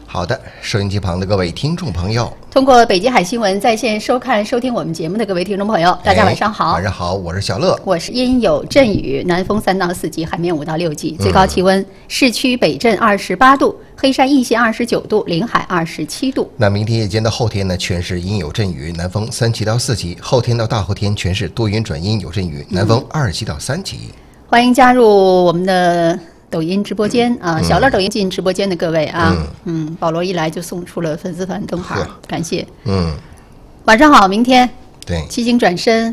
好的，收音机旁的各位听众朋友， 通过北极海新闻在线收听我们节目的各位听众朋友，大家晚上好。 晚上好，我是小乐。 我是阴有阵雨，南风3到4级，海面5到6级，最高气温市区北镇28度，黑山一线29度，临海27度。 那明天夜间到后天呢，全是阴有阵雨，南风3级到4级；后天到大后天全是多云转阴有阵雨，南风2级到3级。 欢迎加入我们的抖音直播间啊，小乐抖音进直播间的各位啊，保罗一来就送出了粉丝团灯牌，感谢。晚上好，明天对七星转身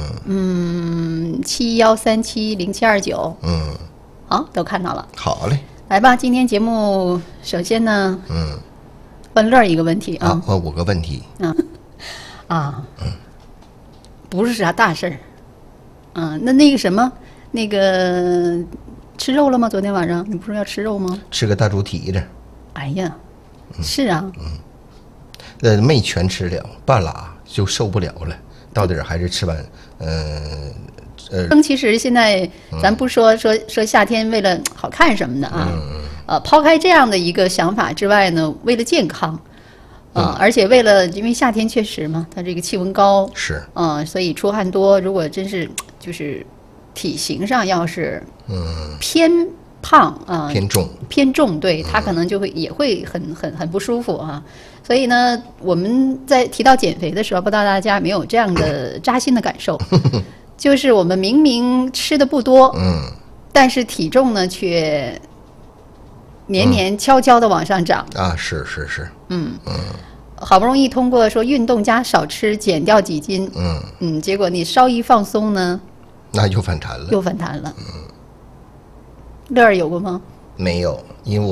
71370729好，都看到了。 好嘞， 来吧，今天节目首先呢，问乐一个问题啊， 问5个问题不是啥大事儿，那个什么，那个吃肉了吗？昨天晚上你不是要吃肉吗？ 吃个大猪蹄子。 哎呀，是啊， 没全吃了，半拉就受不了了，到底还是吃完， 其实现在咱不说夏天为了好看什么的啊，抛开这样的一个想法之外呢，为了健康，而且因为夏天确实嘛，它这个气温高， 是， 所以出汗多，如果真是就是体型上要是偏胖偏重，对，它可能也会很不舒服啊。所以呢，我们在提到减肥的时候，不知道大家有没有这样的扎心的感受，就是我们明明吃的不多，但是体重呢却年年悄悄的往上涨是， 好不容易通过说运动加少吃减掉几斤，结果你稍一放松呢， 那又反弹了。 乐儿有过吗？ 没有，因为